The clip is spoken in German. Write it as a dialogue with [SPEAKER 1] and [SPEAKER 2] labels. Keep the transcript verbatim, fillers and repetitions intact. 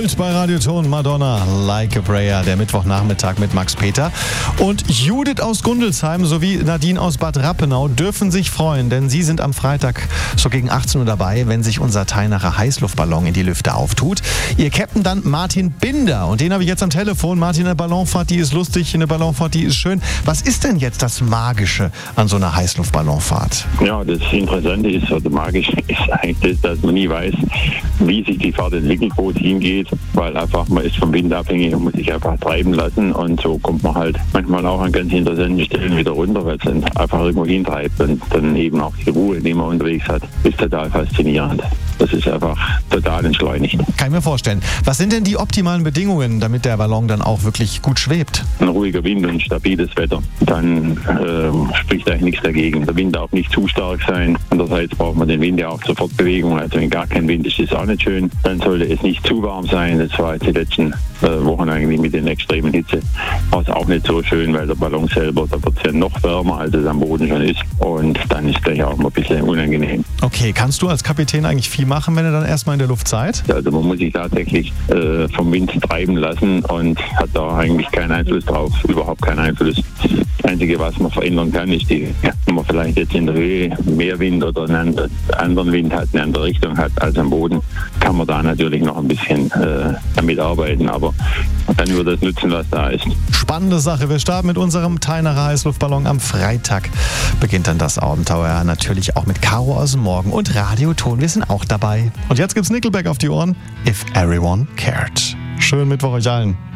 [SPEAKER 1] Wild bei Radioton, Madonna, Like a Prayer, der Mittwochnachmittag mit Max Peter. Und Judith aus Gundelsheim sowie Nadine aus Bad Rappenau dürfen sich freuen, denn sie sind am Freitag so gegen achtzehn Uhr dabei, wenn sich unser Teilnacher Heißluftballon in die Lüfte auftut. Ihr Captain dann Martin Binder und den habe ich jetzt am Telefon. Martin, eine Ballonfahrt, die ist lustig, eine Ballonfahrt, die ist schön. Was ist denn jetzt das Magische an so einer Heißluftballonfahrt?
[SPEAKER 2] Ja, das Interessante ist, oder Magische ist eigentlich das, dass man nie weiß, wie sich die Fahrt entwickelt, wo es hingeht, weil einfach man ist vom Wind abhängig und muss sich einfach treiben lassen und so kommt man halt manchmal auch an ganz interessanten Stellen wieder runter, weil es dann einfach irgendwo hintreibt und dann eben auch die Ruhe, die man unterwegs hat, ist total faszinierend. Das ist einfach total entschleunigt.
[SPEAKER 1] Kann ich mir vorstellen. Was sind denn die optimalen Bedingungen, damit der Ballon dann auch wirklich gut schwebt?
[SPEAKER 2] Ein ruhiger Wind und stabiles Wetter. Dann äh, spricht eigentlich nichts dagegen. Der Wind darf nicht zu stark sein. Andererseits braucht man den Wind ja auch zur Fortbewegung. Also wenn gar kein Wind ist, ist es auch nicht schön. Dann sollte es nicht zu warm sein. Das war jetzt die letzten äh, Wochen eigentlich mit den extremen Hitze. War es auch nicht so schön, weil der Ballon selber, da wird es ja noch wärmer, als es am Boden schon ist. Und dann ist es ja auch mal ein bisschen unangenehm.
[SPEAKER 1] Okay, kannst du als Kapitän eigentlich viel machen, wenn ihr dann erstmal in der Luft seid?
[SPEAKER 2] Also man muss sich tatsächlich äh, vom Wind treiben lassen und hat da eigentlich keinen Einfluss drauf, überhaupt keinen Einfluss. Das Einzige, was man verändern kann, ist, die, wenn man vielleicht jetzt in der Höhe mehr Wind oder einen anderen Wind hat, eine andere Richtung hat als am Boden, kann man da natürlich noch ein bisschen äh, damit arbeiten, aber dann würde es nützen, was da ist.
[SPEAKER 1] Spannende Sache. Wir starten mit unserem Teilnacher Heißluftballon am Freitag. Beginnt dann das Abenteuer natürlich auch mit Caro aus dem Morgen und Radioton. Wir sind auch dabei. Und jetzt gibt's Nickelback auf die Ohren. If Everyone Cared. Schönen Mittwoch euch allen.